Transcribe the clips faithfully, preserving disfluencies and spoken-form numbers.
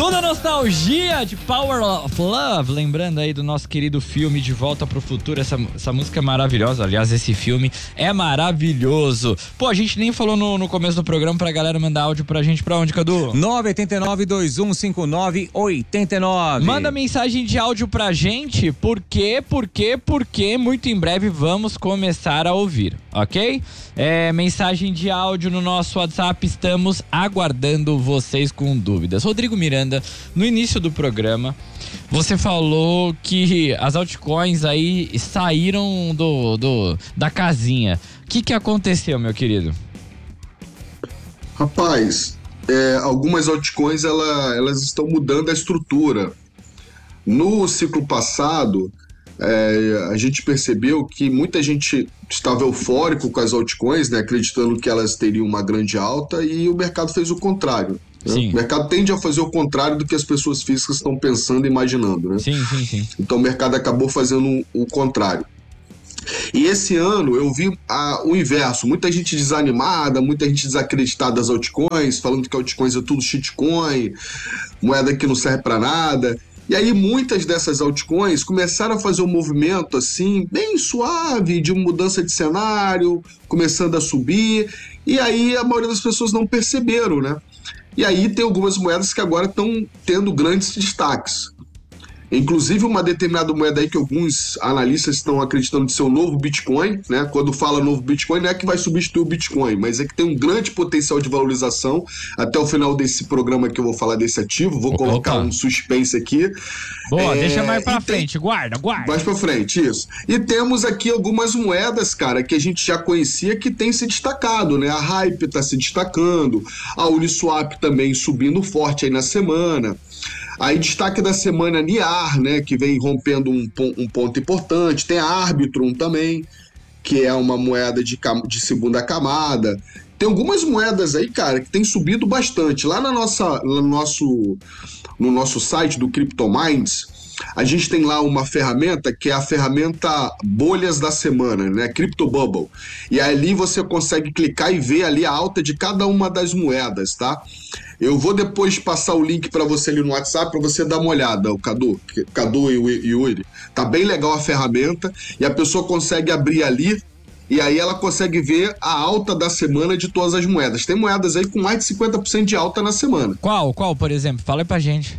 Toda a nostalgia de Power of Love, lembrando aí do nosso querido filme De Volta pro Futuro, essa, essa música é maravilhosa, aliás, esse filme é maravilhoso. Pô, a gente nem falou no, no começo do programa pra galera mandar áudio pra gente, pra onde, Cadu? nove oito nove, dois um cinco nove, oito nove. Manda mensagem de áudio pra gente, porque, porque, porque muito em breve vamos começar a ouvir, ok? É, mensagem de áudio no nosso WhatsApp, estamos aguardando vocês com dúvidas. Rodrigo Miranda, no início do programa, você falou que as altcoins aí saíram do, do, da casinha. O que que aconteceu, meu querido? Rapaz, é, algumas altcoins ela, elas estão mudando a estrutura. No ciclo passado, é, a gente percebeu que muita gente estava eufórico com as altcoins, né, acreditando que elas teriam uma grande alta, e o mercado fez o contrário. Sim. O mercado tende a fazer o contrário do que as pessoas físicas estão pensando e imaginando, né? Sim, sim, sim. Então o mercado acabou fazendo o contrário. E esse ano eu vi a, o inverso, muita gente desanimada, muita gente desacreditada das altcoins, falando que altcoins é tudo shitcoin, moeda que não serve para nada. E aí muitas dessas altcoins começaram a fazer um movimento assim, bem suave, de mudança de cenário, começando a subir, e aí a maioria das pessoas não perceberam, né? E aí tem algumas moedas que agora estão tendo grandes destaques. Inclusive uma determinada moeda aí que alguns analistas estão acreditando de ser o novo Bitcoin, né? Quando fala novo Bitcoin, não é que vai substituir o Bitcoin, mas é que tem um grande potencial de valorização. Até o final desse programa que eu vou falar desse ativo, vou Opa. colocar um suspense aqui. Boa, é, deixa mais pra tem... frente, guarda, guarda. Mais pra frente, isso. E temos aqui algumas moedas, cara, que a gente já conhecia que tem se destacado, né? A Hype tá se destacando, a Uniswap também subindo forte aí na semana. Aí destaque da semana N I A R, né, que vem rompendo um, um ponto importante. Tem a Arbitrum também, que é uma moeda de, de segunda camada. Tem algumas moedas aí, cara, que tem subido bastante. Lá na nossa, no, nosso, no nosso site do CryptoMinds, a gente tem lá uma ferramenta que é a ferramenta Bolhas da Semana, né? Crypto Bubble. E ali você consegue clicar e ver ali a alta de cada uma das moedas, tá? Eu vou depois passar o link para você ali no WhatsApp para você dar uma olhada, o Cadu, Cadu e o Yuri. Tá bem legal a ferramenta e a pessoa consegue abrir ali e aí ela consegue ver a alta da semana de todas as moedas. Tem moedas aí com mais de cinquenta por cento de alta na semana. Qual? Qual, por exemplo? Fala aí pra gente.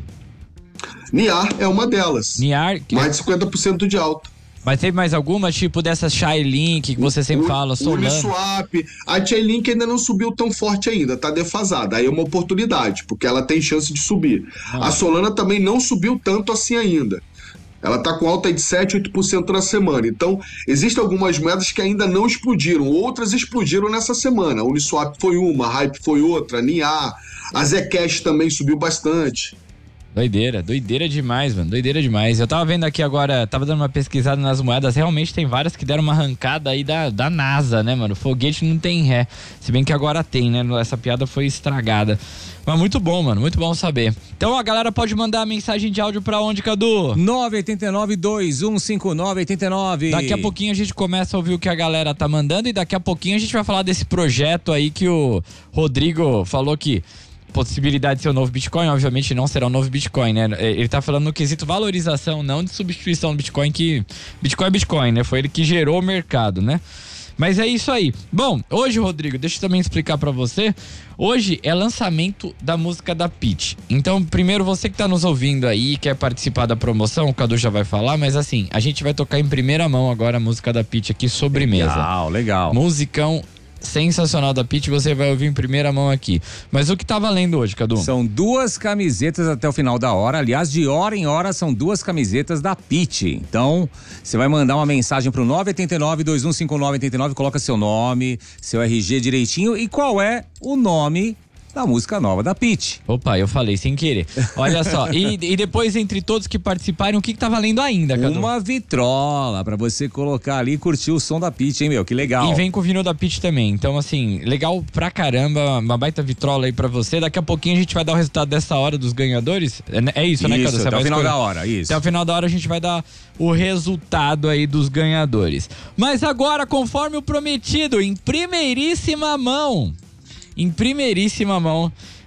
N I A R é uma delas. N I A R? Que... Mais de cinquenta por cento de alta. Mas teve mais alguma, tipo dessas Chainlink que você sempre o, fala, Solana? Uniswap. A Chainlink ainda não subiu tão forte ainda, tá defasada. Aí é uma oportunidade, porque ela tem chance de subir. Ah. A Solana também não subiu tanto assim ainda. Ela tá com alta de sete, oito por cento na semana. Então, existem algumas moedas que ainda não explodiram. Outras explodiram nessa semana. A Uniswap foi uma, a Hype foi outra, a N I A, a Zcash também subiu bastante. Doideira, doideira demais, mano, doideira demais. Eu tava vendo aqui agora, tava dando uma pesquisada nas moedas, realmente tem várias que deram uma arrancada aí da, da NASA, né, mano? Foguete não tem ré, se bem que agora tem, né? Essa piada foi estragada. Mas muito bom, mano, muito bom saber. Então a galera pode mandar a mensagem de áudio pra onde, Cadu? nove oito nove, dois um cinco nove, oito nove. Daqui a pouquinho a gente começa a ouvir o que a galera tá mandando e daqui a pouquinho a gente vai falar desse projeto aí que o Rodrigo falou que possibilidade de ser o novo Bitcoin, obviamente não será o novo Bitcoin, né? Ele tá falando no quesito valorização, não de substituição do Bitcoin, que Bitcoin é Bitcoin, né? Foi ele que gerou o mercado, né? Mas é isso aí. Bom, hoje, Rodrigo, deixa eu também explicar pra você. Hoje é lançamento da música da Pitty. Então, primeiro, você que tá nos ouvindo aí e quer participar da promoção, o Cadu já vai falar, mas assim, a gente vai tocar em primeira mão agora a música da Pitty aqui, Sobremesa. Legal, legal. Musicão sensacional da Pitty, você vai ouvir em primeira mão aqui. Mas o que tá valendo hoje, Cadu? São duas camisetas até o final da hora. Aliás, de hora em hora são duas camisetas da Pitty. Então, você vai mandar uma mensagem pro nove oito nove, dois um cinco nove, oito nove, coloca seu nome, seu R G direitinho e qual é o nome da música nova da Pitty. Opa, eu falei sem querer. Olha só, e, e depois entre todos que participarem, o que que tá valendo ainda, Cadu? Uma vitrola pra você colocar ali e curtir o som da Pitty, hein, meu? Que legal. E vem com o vinil da Pitty também. Então, assim, legal pra caramba, uma baita vitrola aí pra você. Daqui a pouquinho a gente vai dar o resultado dessa hora dos ganhadores. É, é isso, né, Cadu? Isso, até o final da hora, isso. Até o final da hora a gente vai dar o resultado aí dos ganhadores. Mas agora, conforme o prometido, em primeiríssima mão... Em primeiríssima mão,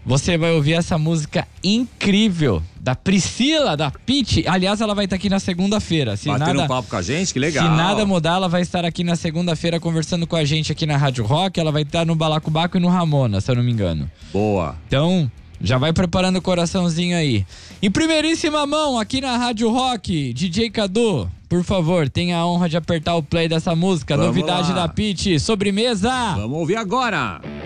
você vai ouvir essa música incrível da Priscila, da Pitty. Aliás, ela vai estar aqui na segunda-feira. Se Batendo nada, um papo com a gente, que legal. Se nada mudar, ela vai estar aqui na segunda-feira conversando com a gente aqui na Rádio Rock. Ela vai estar no Balacobaco e no Ramona, se eu não me engano. Boa. Então, já vai preparando o coraçãozinho aí. Em primeiríssima mão, aqui na Rádio Rock, D J Cadu, por favor, tenha a honra de apertar o play dessa música. Vamos Novidade lá. da Pitty, Sobremesa. Vamos ouvir agora.